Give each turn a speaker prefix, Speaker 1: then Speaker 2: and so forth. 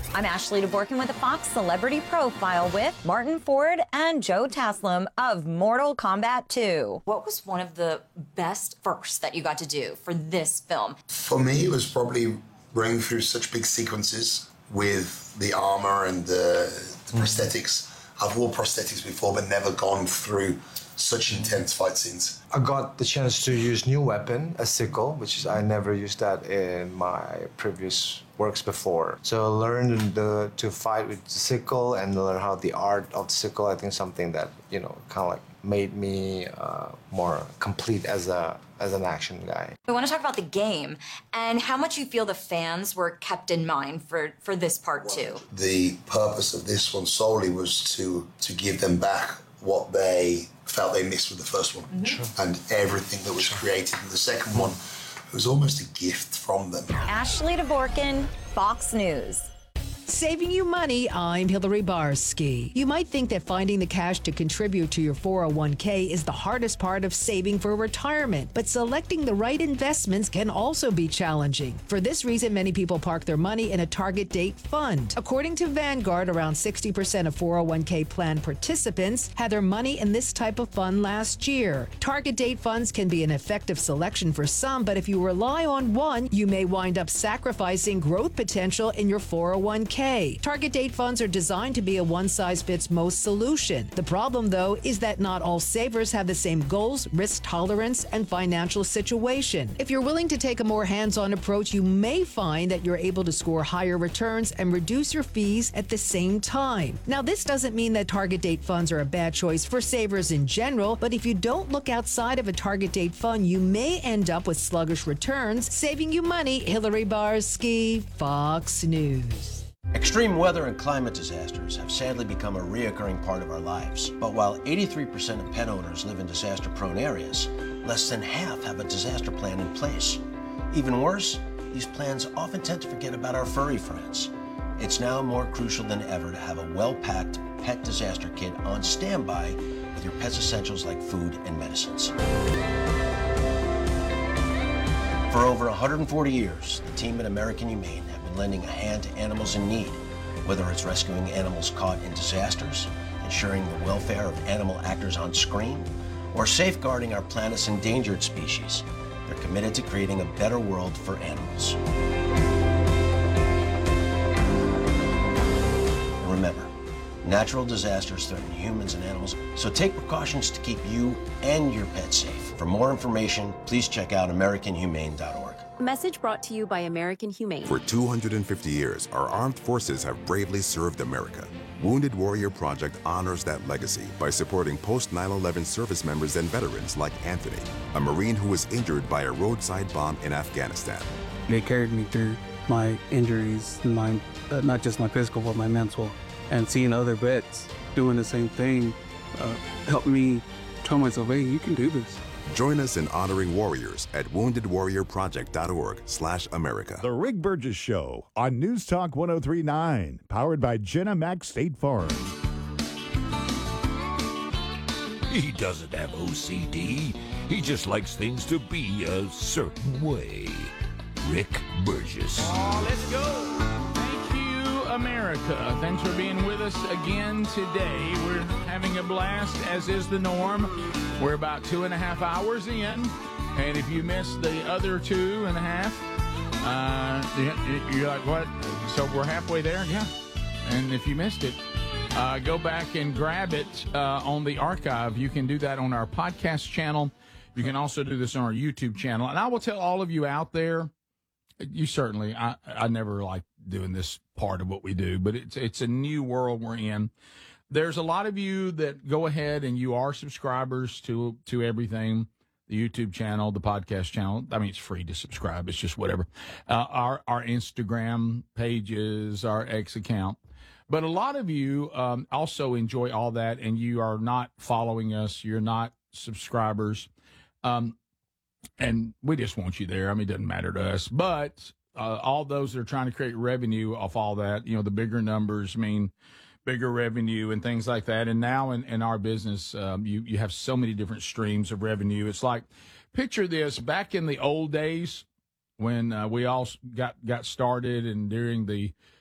Speaker 1: I'm Ashley DeBorkin with a Fox Celebrity Profile with Martin Ford and Joe Taslim of Mortal Kombat 2. What was one of the best firsts that you got to do for this film?
Speaker 2: For me, it was probably running through such big sequences with the armor and the prosthetics. I've worn prosthetics before, but never gone through such intense fight scenes.
Speaker 3: I got the chance to use new weapon, a sickle, which is I never used that in my previous works before. So I learned to fight with the sickle and learn how the art of the sickle. I think something that, kind of like made me more complete as an action guy.
Speaker 1: We want to talk about the game and how much you feel the fans were kept in mind for this part too.
Speaker 2: The purpose of this one solely was to give them back what they felt they missed with the first one.
Speaker 3: Sure.
Speaker 2: And everything that was created in the second one, it was almost a gift from them.
Speaker 1: Ashley DeBorkin, Fox News.
Speaker 4: Saving you money, I'm Hillary Barsky. You might think that finding the cash to contribute to your 401k is the hardest part of saving for retirement, but selecting the right investments can also be challenging. For this reason, many people park their money in a target date fund. According to Vanguard, around 60% of 401k plan participants had their money in this type of fund last year. Target date funds can be an effective selection for some, but if you rely on one, you may wind up sacrificing growth potential in your 401k. Target date funds are designed to be a one-size-fits-most solution. The problem, though, is that not all savers have the same goals, risk tolerance, and financial situation. If you're willing to take a more hands-on approach, you may find that you're able to score higher returns and reduce your fees at the same time. Now, this doesn't mean that target date funds are a bad choice for savers in general, but if you don't look outside of a target date fund, you may end up with sluggish returns, saving you money. Hillary Barsky, Fox News.
Speaker 5: Extreme weather and climate disasters have sadly become a reoccurring part of our lives. But while 83% of pet owners live in disaster-prone areas, less than half have a disaster plan in place. Even worse, these plans often tend to forget about our furry friends. It's now more crucial than ever to have a well-packed pet disaster kit on standby with your pet's essentials like food and medicines. For over 140 years, the team at American Humane have been lending a hand to animals in need, whether it's rescuing animals caught in disasters, ensuring the welfare of animal actors on screen, or safeguarding our planet's endangered species. They're committed to creating a better world for animals. And remember, natural disasters threaten humans and animals, so take precautions to keep you and your pet safe. For more information, please check out AmericanHumane.org.
Speaker 6: A message brought to you by American Humane.
Speaker 7: For 250 years, our armed forces have bravely served America. Wounded Warrior Project honors that legacy by supporting post-9/11 service members and veterans like Anthony, a Marine who was injured by a roadside bomb in Afghanistan.
Speaker 8: They carried me through my injuries, not just my physical, but my mental. And seeing other vets doing the same thing helped me tell myself, hey, you can do this.
Speaker 7: Join us in honoring warriors at woundedwarriorproject.org/America.
Speaker 9: The Rick Burgess Show on News Talk 1039, powered by Jenna Max State Farm.
Speaker 10: He doesn't have OCD. He just likes things to be a certain way. Rick Burgess.
Speaker 11: Oh, let's go. Thank you, America. Thanks for being with us again today. We're having a blast, as is the norm. We're about 2.5 hours in, and if you missed the other 2.5, you're like, what? So we're halfway there? Yeah. And if you missed it, go back and grab it on the archive. You can do that on our podcast channel. You can also do this on our YouTube channel. And I will tell all of you out there, you certainly, I never like doing this part of what we do, but it's a new world we're in. There's a lot of you that go ahead and you are subscribers to everything, the YouTube channel, the podcast channel. I mean, it's free to subscribe. It's just whatever. Our Instagram pages, our X account. But a lot of you also enjoy all that, and you are not following us. You're not subscribers. And we just want you there. I mean, it doesn't matter to us. But all those that are trying to create revenue off all that, the bigger numbers mean bigger revenue and things like that. And now in our business, you have so many different streams of revenue. It's like, picture this, back in the old days when we all got started and during the